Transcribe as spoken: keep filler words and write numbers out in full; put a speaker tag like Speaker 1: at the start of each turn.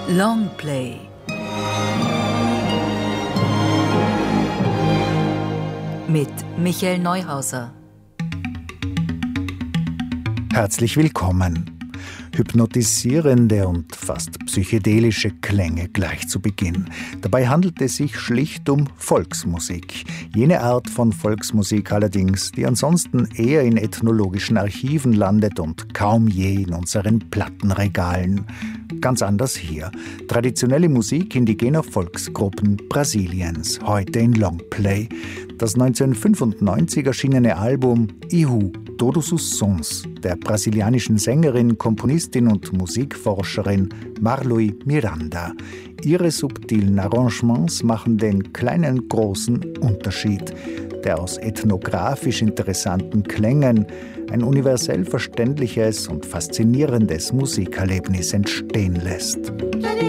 Speaker 1: Longplay. Mit Michael Neuhauser.
Speaker 2: Herzlich willkommen. Hypnotisierende und fast psychedelische Klänge gleich zu Beginn. Dabei handelt es sich schlicht um Volksmusik. Jene Art von Volksmusik allerdings, die ansonsten eher in ethnologischen Archiven landet und kaum je in unseren Plattenregalen. Ganz anders hier. Traditionelle Musik indigener Volksgruppen Brasiliens, heute in Longplay. Das neunzehnhundertfünfundneunzig erschienene Album Ihu, Todos os Sons der brasilianischen Sängerin, Komponistin und Musikforscherin Marluy Miranda. Ihre subtilen Arrangements machen den kleinen großen Unterschied, der aus ethnografisch interessanten Klängen ein universell verständliches und faszinierendes Musikerlebnis entstehen lässt.